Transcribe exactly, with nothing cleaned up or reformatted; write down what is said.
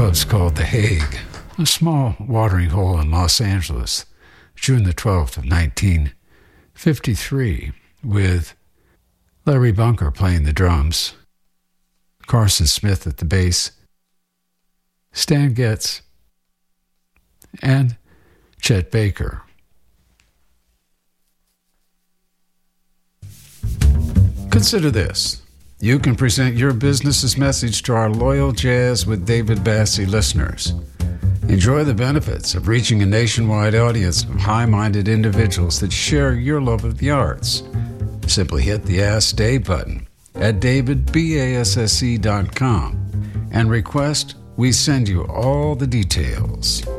club's called The Hague, a small watering hole in Los Angeles, June the twelfth of nineteen fifty-three, with Larry Bunker playing the drums, Carson Smith at the bass, Stan Getz, and Chet Baker. Consider this. You can present your business's message to our loyal Jazz with David Bassie listeners. Enjoy the benefits of reaching a nationwide audience of high-minded individuals that share your love of the arts. Simply hit the Ask Dave button at david basse dot com and request we send you all the details.